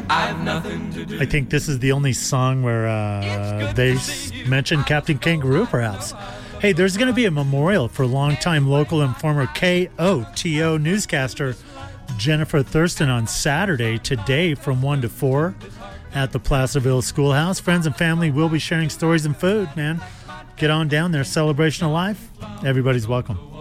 I think this is the only song where they mention Captain Kangaroo, perhaps. Hey, there's going to be a memorial for longtime local and former KOTO newscaster Jennifer Thurston on Saturday, today from 1 to 4 at the Placerville Schoolhouse. Friends and family will be sharing stories and food, man. Get on down there. Celebration of life. Everybody's welcome.